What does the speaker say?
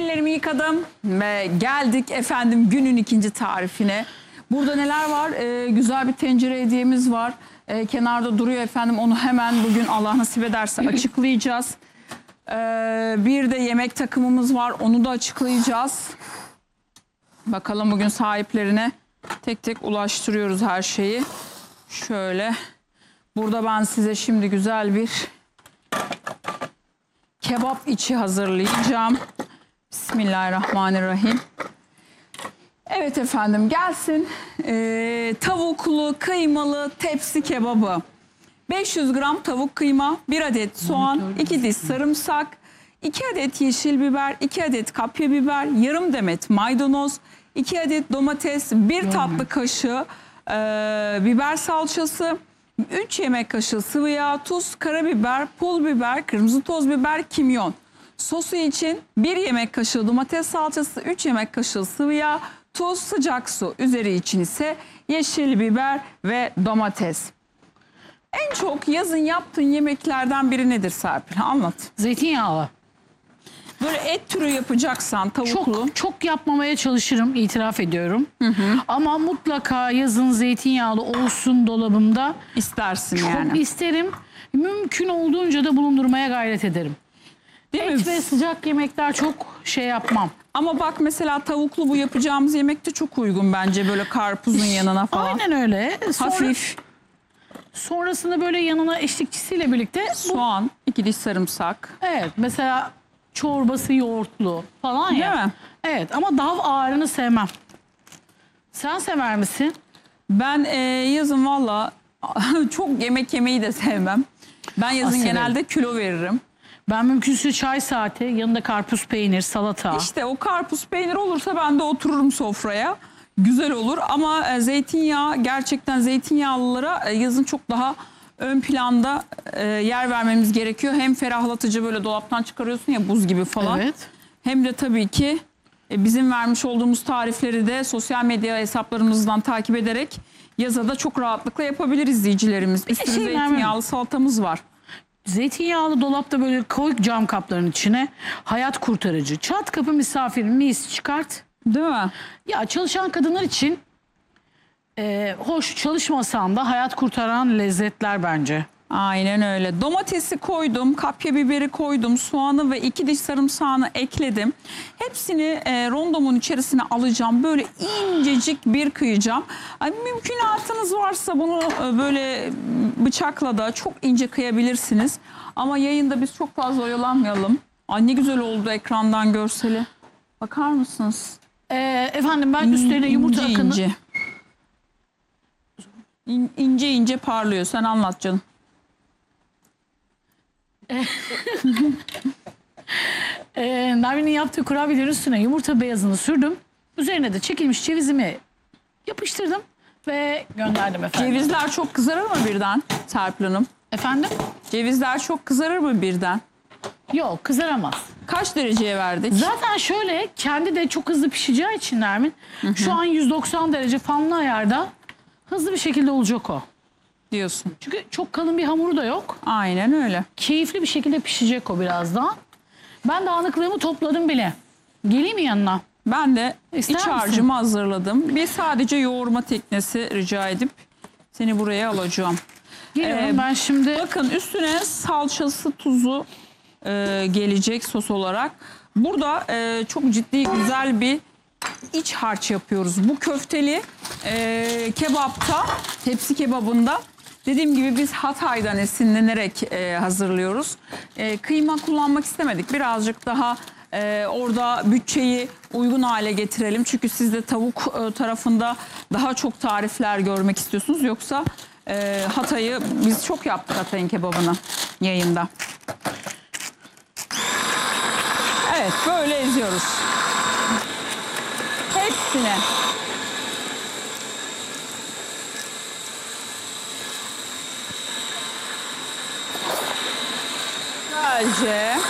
Ellerimi yıkadım ve geldik efendim günün ikinci tarifine. Burada neler var? Güzel bir tencere hediyemiz var. Kenarda duruyor efendim. Onu hemen bugün Allah nasip ederse açıklayacağız. Bir de yemek takımımız var. Onu da açıklayacağız. Bakalım bugün sahiplerine tek tek ulaştırıyoruz her şeyi. Şöyle. Burada ben size şimdi güzel bir kebap içi hazırlayacağım. Bismillahirrahmanirrahim. Evet efendim gelsin. Tavuklu kıymalı tepsi kebabı. 500 gram tavuk kıyma, 1 adet soğan, 2 diş sarımsak, 2 adet yeşil biber, 2 adet kapya biber, yarım demet maydanoz, 2 adet domates, 1 tatlı kaşığı biber salçası, 3 yemek kaşığı sıvı yağ, tuz, karabiber, pul biber, kırmızı toz biber, kimyon. Sosu için 1 yemek kaşığı domates salçası, 3 yemek kaşığı sıvı yağ, tuz, sıcak su. Üzeri için ise yeşil biber ve domates. En çok yazın yaptığın yemeklerden biri nedir Serpil? Anlat. Zeytinyağlı. Böyle et türü yapacaksan tavuklu. Çok yapmamaya çalışırım, itiraf ediyorum. Ama mutlaka yazın zeytinyağlı olsun dolabımda. İstersin Çok yani. isterim. Mümkün olduğunca da bulundurmaya gayret ederim. Değil Et mi? ve sıcak yemekler çok şey yapmam. Ama bak mesela tavuklu bu yapacağımız yemekte çok uygun bence böyle karpuzun yanına falan. Aynen öyle. Hafif Sonrasında böyle yanına eşlikçisiyle birlikte soğan, 2 diş sarımsak. evet, mesela çorbası yoğurtlu falan ya. Değil mi? Evet, ama dav ağırını sevmem. Sen sever misin? Ben yazın valla çok yemek yemeyi de sevmem. Ben yazın Severim. genelde kilo veririm. Ben mümkünse çay saati, yanında karpuz, peynir, salata. İşte o karpuz peynir olursa ben de otururum sofraya. Güzel olur ama zeytinyağı, gerçekten zeytinyağlılara yazın çok daha ön planda yer vermemiz gerekiyor. Hem ferahlatıcı, böyle dolaptan çıkarıyorsun ya buz gibi falan. Evet. Hem de tabii ki bizim vermiş olduğumuz tarifleri de sosyal medya hesaplarımızdan takip ederek yaza da çok rahatlıkla yapabilir izleyicilerimiz. Bir sürü zeytinyağlı salatamız var. Zeytinyağlı dolapta böyle koy cam kapların içine, hayat kurtarıcı. Çat kapı misafirin, mis çıkart. Değil mi? Ya çalışan kadınlar için hoş, çalışmasan da hayat kurtaran lezzetler bence. Aynen öyle. Domatesi koydum, kapya biberi koydum, soğanı ve 2 diş sarımsağını ekledim. Hepsini rondomun içerisine alacağım. Böyle incecik bir kıyacağım. Yani mümkünatınız varsa bunu böyle bıçakla da çok ince kıyabilirsiniz. Ama yayında biz çok fazla oyalanmayalım. Ay ne güzel oldu ekrandan görseli. Bakar mısınız? Efendim ben üstlerine yumurta İnce akını... ince. İnce ince parlıyor. Sen anlat canım. Nermin'in yaptığı kurabiyelerin üstüne yumurta beyazını sürdüm. Üzerine de çekilmiş cevizimi yapıştırdım ve gönderdim efendim. Cevizler çok kızarır mı birden Serpil Hanım? Efendim? Cevizler çok kızarır mı birden? Yok, kızaramaz. Kaç dereceye verdik? Zaten şöyle, kendi de çok hızlı pişeceği için Nermin, şu an 190 derece fanlı ayarda hızlı bir şekilde olacak o. Diyorsun. Çünkü çok kalın bir hamuru da yok. Aynen öyle. Keyifli bir şekilde pişecek o birazdan. Ben dağınıklığımı topladım bile. Geleyim mi yanına? Ben de İster iç misin? harcımı hazırladım. Bir sadece yoğurma teknesi rica edip seni buraya alacağım. Geliyorum ben şimdi. Bakın üstüne salçası, tuzu gelecek sos olarak. Burada çok ciddi güzel bir iç harç yapıyoruz. Bu köfteli kebapta, tepsi kebabında dediğim gibi biz Hatay'dan esinlenerek hazırlıyoruz. Kıyma kullanmak istemedik. Birazcık daha orada bütçeyi uygun hale getirelim. Çünkü siz de tavuk tarafında daha çok tarifler görmek istiyorsunuz. Yoksa Hatay'ı biz çok yaptık, Hatay'ın kebabını yayında. Evet, böyle eziyoruz. Hepsine. Güzelce.